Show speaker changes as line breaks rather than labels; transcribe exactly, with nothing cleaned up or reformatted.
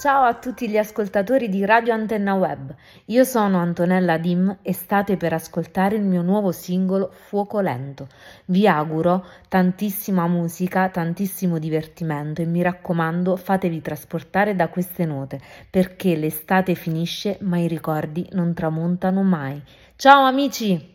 Ciao a tutti gli ascoltatori di Radio Antenna Web, io sono Antonella Dim e state per ascoltare il mio nuovo singolo Fuoco Lento. Vi auguro tantissima musica, tantissimo divertimento e mi raccomando fatevi trasportare da queste note perché l'estate finisce ma i ricordi non tramontano mai. Ciao amici!